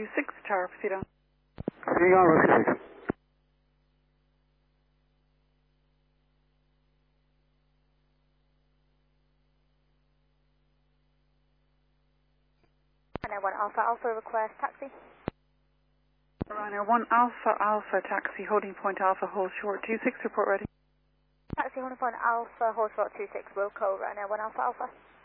26 Tower, proceed on. Hang on, Whiskey 6. Ryanair 1 Alpha Alpha request taxi. Ryanair 1 Alpha Alpha taxi, holding point Alpha, hold short 26, report ready. Taxi holding point Alpha, hold short 26, Wilco, Ryanair 1 Alpha Alpha.